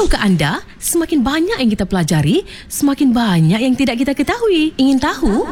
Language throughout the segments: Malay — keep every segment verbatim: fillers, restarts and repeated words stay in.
Tahukah anda, semakin banyak yang kita pelajari, semakin banyak yang tidak kita ketahui. Ingin tahu?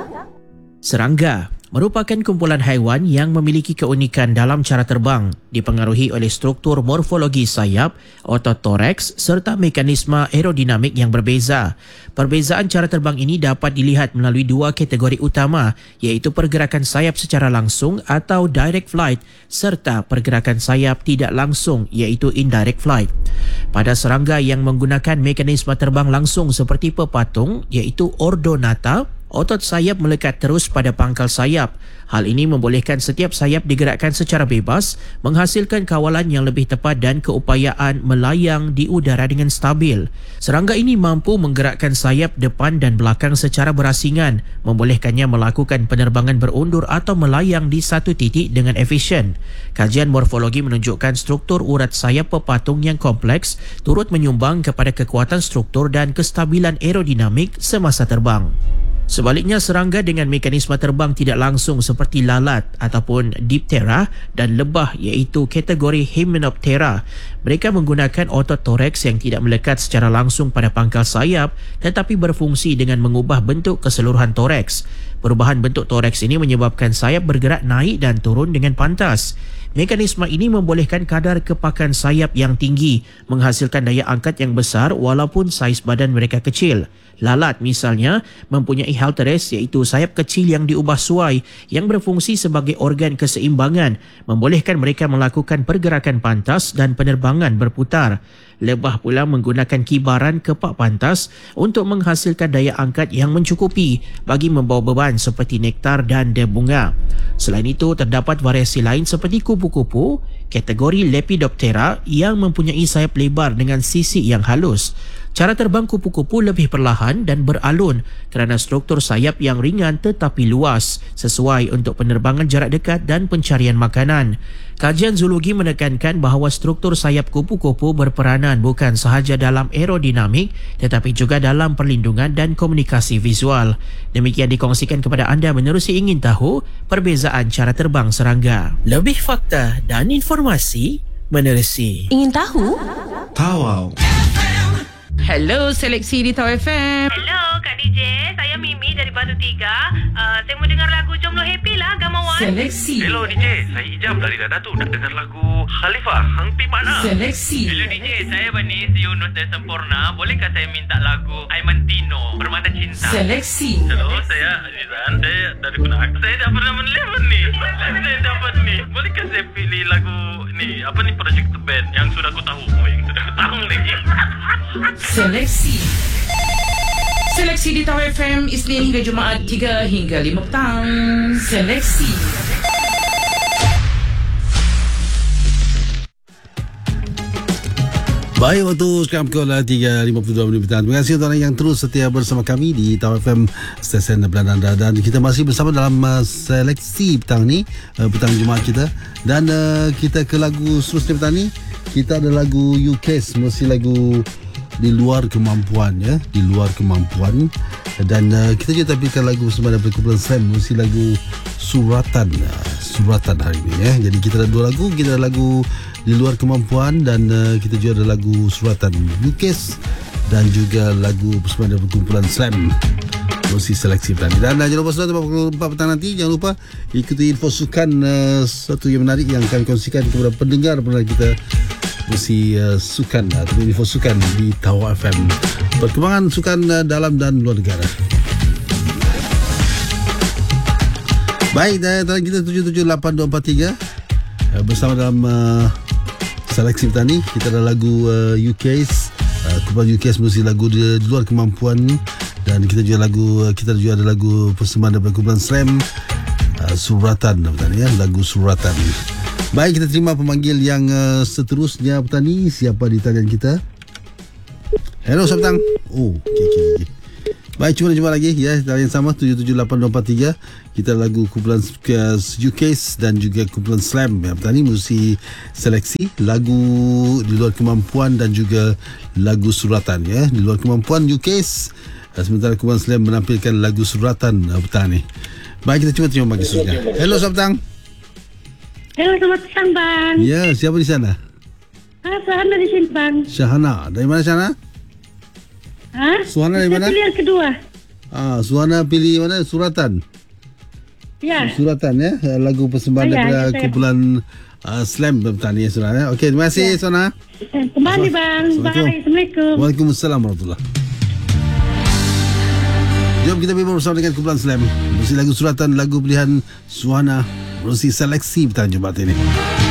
Serangga merupakan kumpulan haiwan yang memiliki keunikan dalam cara terbang, dipengaruhi oleh struktur morfologi sayap, otot toraks serta mekanisme aerodinamik yang berbeza. Perbezaan cara terbang ini dapat dilihat melalui dua kategori utama, iaitu pergerakan sayap secara langsung atau direct flight serta pergerakan sayap tidak langsung iaitu indirect flight. Pada serangga yang menggunakan mekanisme terbang langsung seperti pepatung iaitu Ordonata, otot sayap melekat terus pada pangkal sayap. Hal ini membolehkan setiap sayap digerakkan secara bebas, menghasilkan kawalan yang lebih tepat dan keupayaan melayang di udara dengan stabil. Serangga ini mampu menggerakkan sayap depan dan belakang secara berasingan, membolehkannya melakukan penerbangan berundur atau melayang di satu titik dengan efisien. Kajian morfologi menunjukkan struktur urat sayap pepatung yang kompleks turut menyumbang kepada kekuatan struktur dan kestabilan aerodinamik semasa terbang. Sebaliknya, serangga dengan mekanisme terbang tidak langsung seperti lalat ataupun diptera dan lebah iaitu kategori Hymenoptera. Mereka menggunakan otot toraks yang tidak melekat secara langsung pada pangkal sayap tetapi berfungsi dengan mengubah bentuk keseluruhan toraks. Perubahan bentuk toraks ini menyebabkan sayap bergerak naik dan turun dengan pantas. Mekanisme ini membolehkan kadar kepakan sayap yang tinggi, menghasilkan daya angkat yang besar walaupun saiz badan mereka kecil. Lalat misalnya mempunyai halteres iaitu sayap kecil yang diubah suai yang berfungsi sebagai organ keseimbangan, membolehkan mereka melakukan pergerakan pantas dan penerbangan berputar. Lebah pula menggunakan kibaran kepak pantas untuk menghasilkan daya angkat yang mencukupi bagi membawa beban seperti nektar dan dea bunga. Selain itu, terdapat variasi lain seperti kupu-kupu, kategori Lepidoptera yang mempunyai sayap lebar dengan sisi yang halus. Cara terbang kupu-kupu lebih perlahan dan beralun kerana struktur sayap yang ringan tetapi luas, sesuai untuk penerbangan jarak dekat dan pencarian makanan. Kajian zoologi menekankan bahawa struktur sayap kupu-kupu berperanan bukan sahaja dalam aerodinamik tetapi juga dalam perlindungan dan komunikasi visual. Demikian dikongsikan kepada anda menerusi ingin tahu perbezaan cara terbang serangga. Lebih fakta dan informasi menerusi Ingin tahu? Tawau. Hello, Seleksi di Tau F M. Hello, Kak D J. Saya Mimi dari Batu Tiga. Uh, saya mau dengar lagu Jomblo Happy lah, Gamawan. Seleksi. Hello D J, saya Ijam dari Dadatu nak dengar lagu Khalifah, Hang Pi Mana. Seleksi. Hello D J, saya Banis Yunus dari Sempurna. Bolehkah saya minta lagu Aiman Tino, Permata Cinta? Seleksi. Hello, saya Azizan. Saya dari Penang. Saya dah pernah menelepon ni. Saya dapat ni. Bolehkah saya pilih lagu ni? Apa ni Project The Band yang sudah aku tahu? Oh, yang sudah aku tahu lagi. Seleksi. Seleksi di Tau F M Isnin hingga Jumaat tiga hingga lima petang. Seleksi. Baik, waktu sekarang pukul tiga lima puluh dua minit petang. Terima kasih tuan yang terus setia bersama kami di Tau F M stesen pilihan anda, dan kita masih bersama dalam uh, seleksi petang ni, uh, petang Jumaat kita, dan uh, kita ke lagu seterusnya petang ni. Kita ada lagu U K S, mesti lagu di luar kemampuan, ya, di luar kemampuan, dan uh, kita juga tampilkan lagu bersama daripada kumpulan Slam, mesti lagu suratan, uh, suratan hari ini, ya. Jadi kita ada dua lagu, kita ada lagu di luar kemampuan dan uh, kita juga ada lagu suratan U K S dan juga lagu bersama daripada kumpulan Slam. Mesti seleksi petang. Dan uh, jangan lupa sudah pukul empat petang nanti, jangan lupa ikuti info sukan, uh, satu yang menarik yang kami kongsikan kepada pendengar-pendengar kita. Mesti uh, sukan atau info sukan di Tau F M, perkembangan sukan uh, dalam dan luar negara. Baik, dan kita tujuh tujuh lapan dua empat tiga uh, bersama dalam uh, seleksi petang ni. Kita ada lagu uh, U K S, uh, kumpulan U K S mesti lagu di, di luar kemampuan, dan kita juga lagu uh, kita juga ada lagu persembahan daripada kumpulan Slam, uh, suratan petang ni, ya, lagu suratan. Baik, kita terima pemanggil yang uh, seterusnya petani. Siapa di talian kita? Hello, selamat petang. Oh, okey, okey, okey. Baik, cuba jumpa lagi, ya, talian sama tujuh tujuh lapan dua empat tiga. Kita lagu kumpulan U K S dan juga kumpulan Slam. Ya, petani mesti seleksi lagu di luar kemampuan dan juga lagu suratan, ya. Di luar kemampuan U K S, sementara kumpulan Slam menampilkan lagu suratan uh, petani. Baik, kita cuba terima bagi seterusnya. Hello, selamat petang. Hello, selamat petang, Bang. Ya, siapa di sana? Ah, Suhana di Simpang. Syahana. Dari mana Syahana? Ha? Suhana dari mana? Saya pilih yang kedua. Ah, Suhana pilih mana? Suratan. Ya. Suratan ya. Lagu persembahan Ya, daripada ya, saya. kumpulan uh, Slam petang ni Suhana ya. Okey, terima kasih Suhana. Eh, Kembali bang. Assalamualaikum. Bye. Assalamualaikum. Waalaikumsalam warahmatullahi. Jom kita bersama bersama dengan kumpulan Slam. Musik lagu Suratan, lagu pilihan Suhana, berusi seleksi petang Jumaat ini.